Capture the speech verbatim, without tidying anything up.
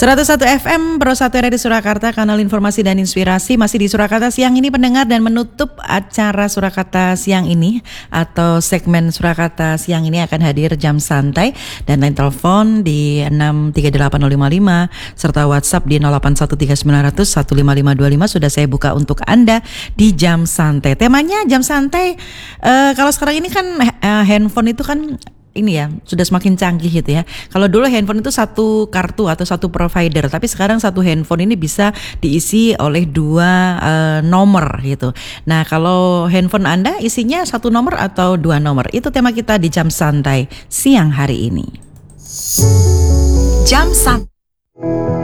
seratus satu F M Pro satu R di Surakarta, kanal informasi dan inspirasi. Masih di Surakarta siang ini pendengar, dan menutup acara Surakarta siang ini atau segmen Surakarta siang ini akan hadir jam santai, dan line telepon di enam tiga delapan nol lima lima serta WhatsApp di nol delapan satu tiga sembilan nol nol satu lima lima dua lima sudah saya buka untuk Anda di jam santai. Temanya jam santai, uh, kalau sekarang ini kan uh, handphone itu kan ini ya sudah semakin canggih gitu ya. Kalau dulu handphone itu satu kartu atau satu provider, tapi sekarang satu handphone ini bisa diisi oleh dua uh, nomor gitu. Nah, kalau handphone Anda isinya satu nomor atau dua nomor, itu tema kita di jam santai siang hari ini. Jam santai.